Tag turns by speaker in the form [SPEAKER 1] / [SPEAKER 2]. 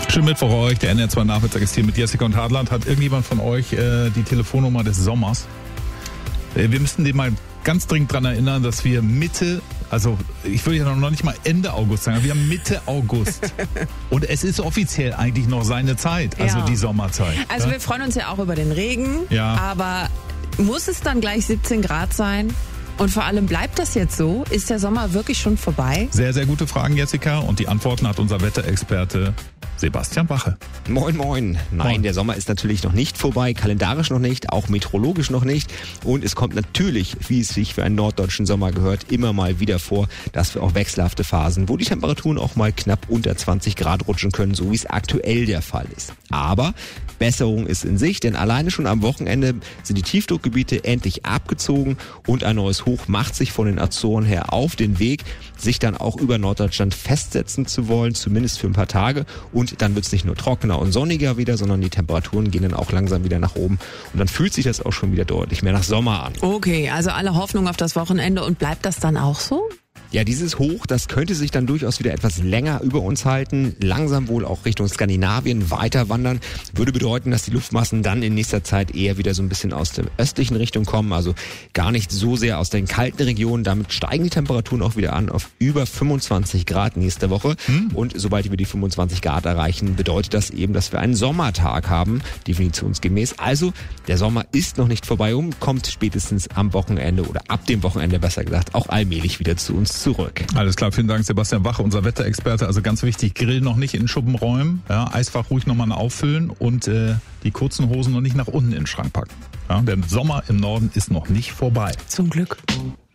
[SPEAKER 1] Schönen Mittwoch euch, der NR2 Nachmittag ist hier mit Jessica und Hartland. Hat irgendjemand von euch die Telefonnummer des Sommers? Wir müssen den mal ganz dringend dran erinnern, dass wir Mitte, also ich würde ja noch nicht mal Ende August sagen, wir haben Mitte August. Und es ist offiziell eigentlich noch seine Zeit, also die Sommerzeit.
[SPEAKER 2] Also wir freuen uns ja auch über den Regen, aber muss es dann gleich 17 Grad sein? Und vor allem, bleibt das jetzt so? Ist der Sommer wirklich schon vorbei?
[SPEAKER 1] Sehr, sehr gute Fragen, Jessica. Und die Antworten hat unser Wetterexperte Sebastian Wache.
[SPEAKER 3] Moin, moin. Nein, der Sommer ist natürlich noch nicht vorbei, kalendarisch noch nicht, auch meteorologisch noch nicht. Und es kommt natürlich, wie es sich für einen norddeutschen Sommer gehört, immer mal wieder vor, dass wir auch wechselhafte Phasen, wo die Temperaturen auch mal knapp unter 20 Grad rutschen können, so wie es aktuell der Fall ist. Aber Besserung ist in Sicht, denn alleine schon am Wochenende sind die Tiefdruckgebiete endlich abgezogen und ein neues Hoch macht sich von den Azoren her auf den Weg, sich dann auch über Norddeutschland festsetzen zu wollen, zumindest für ein paar Tage. Und dann wird es nicht nur trockener und sonniger wieder, sondern die Temperaturen gehen dann auch langsam wieder nach oben. Und dann fühlt sich das auch schon wieder deutlich mehr nach Sommer an.
[SPEAKER 2] Okay, also alle Hoffnung auf das Wochenende. Und bleibt das dann auch so?
[SPEAKER 3] Ja, dieses Hoch, das könnte sich dann durchaus wieder etwas länger über uns halten, langsam wohl auch Richtung Skandinavien weiter wandern. Würde bedeuten, dass die Luftmassen dann in nächster Zeit eher wieder so ein bisschen aus der östlichen Richtung kommen, also gar nicht so sehr aus den kalten Regionen. Damit steigen die Temperaturen auch wieder an auf über 25 Grad nächste Woche. Und sobald wir die 25 Grad erreichen, bedeutet das eben, dass wir einen Sommertag haben, definitionsgemäß. Also der Sommer ist noch nicht vorbei und kommt spätestens am Wochenende oder ab dem Wochenende, besser gesagt, auch allmählich wieder zu uns zurück.
[SPEAKER 1] Alles klar, vielen Dank Sebastian Wache, unser Wetterexperte. Also ganz wichtig, Grill noch nicht in den Schuppen räumen, Eisfach ruhig nochmal auffüllen und die kurzen Hosen noch nicht nach unten in den Schrank packen. Ja, der Sommer im Norden ist noch nicht vorbei.
[SPEAKER 2] Zum Glück.